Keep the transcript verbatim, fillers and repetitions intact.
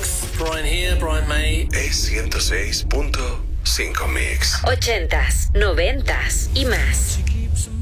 Mix. Brian here, Brian May. Es ciento seis punto cinco Mix. Ochentas, noventas y más.